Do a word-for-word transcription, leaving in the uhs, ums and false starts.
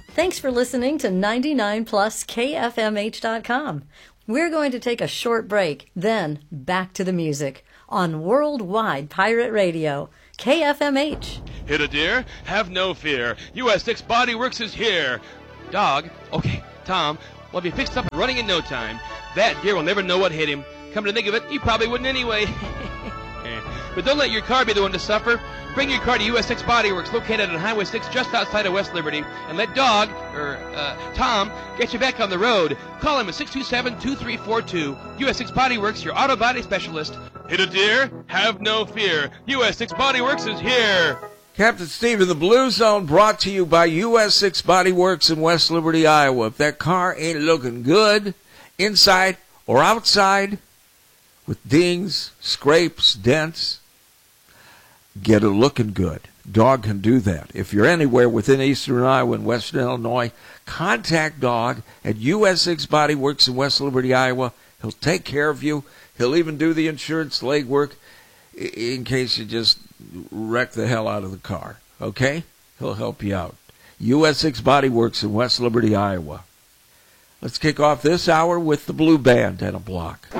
Thanks for listening to ninety-nine plus K F M H dot com. We're going to take a short break, then back to the music on Worldwide Pirate Radio, K F M H. Hit a deer? Have no fear. U S six Body Works is here. Dog? Okay, Tom, we'll be fixed up and running in no time. That deer will never know what hit him. Come to think of it, he probably wouldn't anyway. But don't let your car be the one to suffer. Bring your car to U S six Body Works, located on Highway six just outside of West Liberty, and let Dog, or uh, Tom, get you back on the road. Call him at six two seven, two three four two. U S six Body Works, your auto body specialist. Hit a deer? Have no fear. U S six Body Works is here. Captain Steve in the Blue Zone, brought to you by U S six Body Works in West Liberty, Iowa. If that car ain't looking good, inside or outside, with dings, scrapes, dents, get it looking good. Dog can do that. If you're anywhere within eastern Iowa and western Illinois, contact Dog at U S six Body Works in West Liberty, Iowa. He'll take care of you. He'll even do the insurance legwork in case you just wreck the hell out of the car. Okay? He'll help you out. U S six Body Works in West Liberty, Iowa. Let's kick off this hour with the Blue Band and a block.